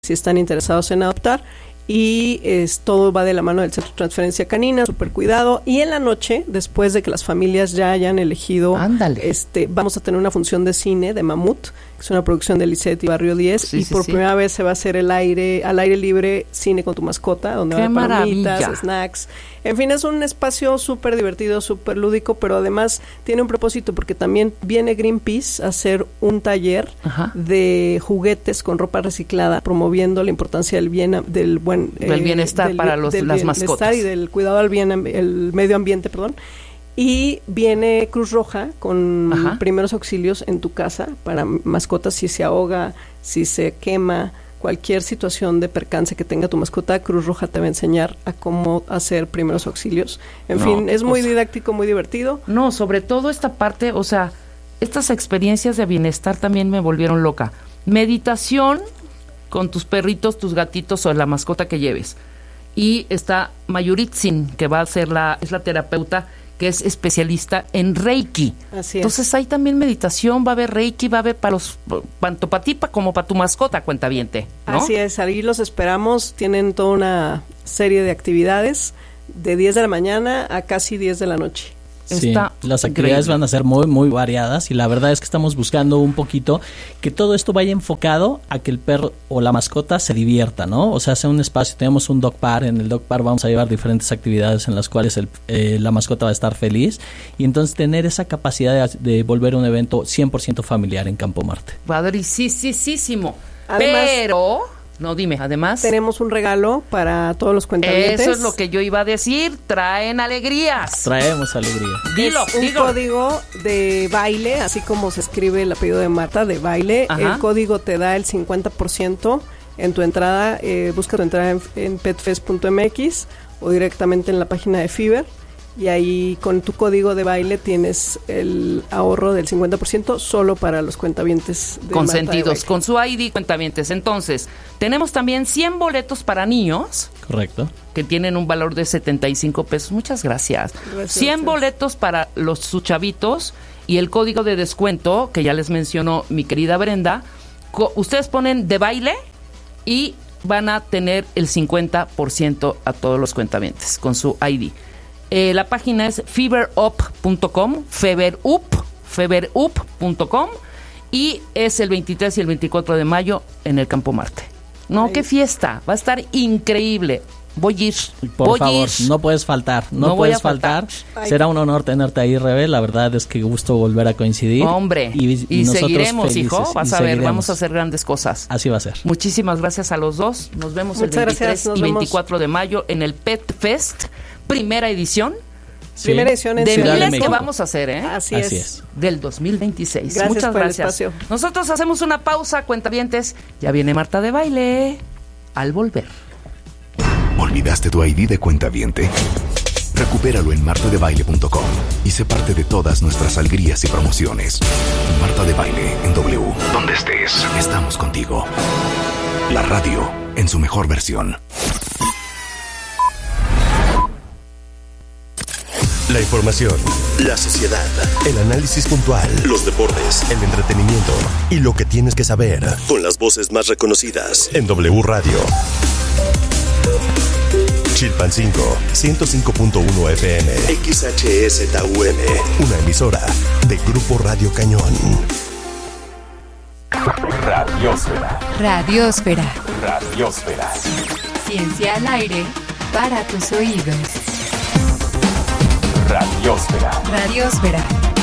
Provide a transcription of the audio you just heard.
si están interesados en adoptar. Y todo va de la mano del Centro de Transferencia Canina, súper cuidado. Y en la noche, después de que las familias ya hayan elegido, vamos a tener una función de cine de Mamut, que es una producción de Lisette y Barrio 10, y por primera vez se va a hacer al aire libre, cine con tu mascota, donde va a haber palomitas, snacks. En fin, es un espacio súper divertido, súper lúdico, pero además tiene un propósito, porque también viene Greenpeace a hacer un taller de juguetes con ropa reciclada, promoviendo la importancia del bienestar para las mascotas y del cuidado al el medio ambiente, perdón. Y viene Cruz Roja con primeros auxilios en tu casa para mascotas, si se ahoga, si se quema, cualquier situación de percance que tenga tu mascota, Cruz Roja te va a enseñar a cómo hacer primeros auxilios. En fin, es muy didáctico, muy divertido. No, sobre todo esta parte, o sea, estas experiencias de bienestar también me volvieron loca. Meditación con tus perritos, tus gatitos o la mascota que lleves. Y está Mayuritzin, que va a ser es la terapeuta que es especialista en Reiki. Así es. Entonces hay también meditación, va a haber Reiki, va a haber tanto para ti como para tu mascota, cuentaviente, ¿no? Así es, ahí los esperamos, tienen toda una serie de actividades de 10 de la mañana a casi 10 de la noche. Sí, las actividades van a ser muy, muy variadas y la verdad es que estamos buscando un poquito que todo esto vaya enfocado a que el perro o la mascota se divierta, ¿no? O sea, sea un espacio, tenemos un dog park, en el dog park vamos a llevar diferentes actividades en las cuales la mascota va a estar feliz y entonces tener esa capacidad de volver un evento 100% familiar en Campo Marte. Padricísimo. Además, pero... No, dime, además... Tenemos un regalo para todos los cuentavientes. Eso es lo que yo iba a decir, traen alegrías. Traemos alegría. Dilo. Un código de baile, así como se escribe el apellido de Marta, de baile. El código te da el 50% en tu entrada. Busca tu entrada en petfest.mx o directamente en la página de Fiverr. Y ahí con tu código de baile tienes el ahorro del 50% solo para los cuentavientes de consentidos, con su ID cuentavientes. Entonces, tenemos también 100 boletos para niños. Correcto. Que tienen un valor de 75 pesos. Muchas gracias. 100 boletos para sus chavitos y el código de descuento, que ya les mencionó mi querida Brenda. Ustedes ponen de baile y van a tener el 50% a todos los cuentavientes con su ID. La página es feverup.com, feverup.com y es el 23 y el 24 de mayo en el Campo Marte. No, qué fiesta, va a estar increíble. Voy a ir. Por favor, no puedes faltar, no puedes faltar. Será un honor tenerte ahí, Rebe, la verdad es que gusto volver a coincidir. Hombre, y seguiremos, felices, hijo, vas a ver, vamos a hacer grandes cosas. Así va a ser. Muchísimas gracias a los dos, nos vemos el 23 y 24 de mayo en el Pet Fest. Primera edición. Sí. Primera edición en de Ciudad miles de México. Que vamos a hacer, ¿eh? Así es. Del 2026. Gracias. Muchas por gracias. El espacio. Nosotros hacemos una pausa, cuentavientes. Ya viene Marta de Baile. Al volver. ¿Olvidaste tu ID de cuentaviente? Recupéralo en martadebaile.com y sé parte de todas nuestras alegrías y promociones. Marta de Baile en W. Donde estés, estamos contigo. La radio en su mejor versión. La información, la sociedad, el análisis puntual, los deportes, el entretenimiento y lo que tienes que saber con las voces más reconocidas en W Radio. Chilpancingo, 105.1 FM, XHSTUM, una emisora de Grupo Radio Cañón. Radiosfera. Radiosfera. Radiosfera. Ciencia al aire para tus oídos. Radiosfera. Radiosfera.